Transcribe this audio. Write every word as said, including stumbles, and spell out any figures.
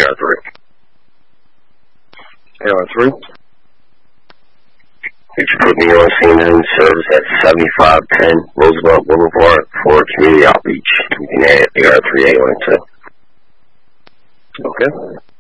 R three. A R three. You can put me on scene and service at seventy-five ten Roosevelt Boulevard for community outreach. You can add A R three A on it too. Okay.